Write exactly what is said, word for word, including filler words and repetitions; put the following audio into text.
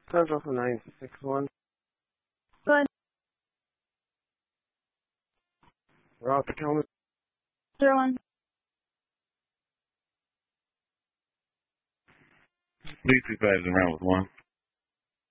Central for nine six one. Good. Route Potomac. Zero one. B two five is around with one.